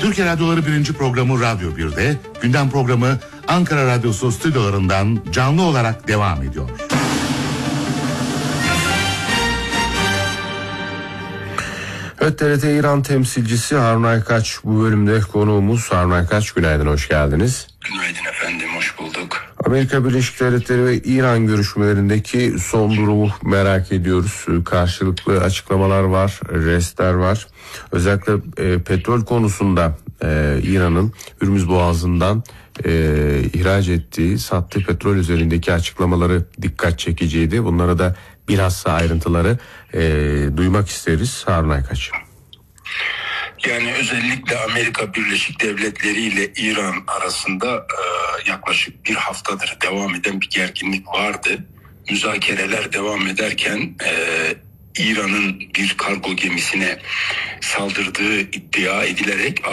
Türkiye Radyoları 1. programı Radyo 1'de, gündem programı Ankara Radyosu stüdyolarından canlı olarak devam ediyor. Evet, TRT İran temsilcisi Harun Aykaç bu bölümde konuğumuz. Harun Aykaç, günaydın, hoş geldiniz. Günaydın efendim, hoş bulduk. Amerika Birleşik Devletleri ve İran görüşmelerindeki son durumu merak ediyoruz. Karşılıklı açıklamalar var, restler var. Özellikle petrol konusunda İran'ın Hürmüz Boğazı'ndan ihraç ettiği, sattığı petrol üzerindeki açıklamaları dikkat çekiciydi. Bunlara da bilhassa ayrıntıları duymak isteriz Harun Aykaç. Yani özellikle Amerika Birleşik Devletleri ile İran arasında yaklaşık bir haftadır devam eden bir gerginlik vardı. Müzakereler devam ederken İran'ın bir kargo gemisine saldırdığı iddia edilerek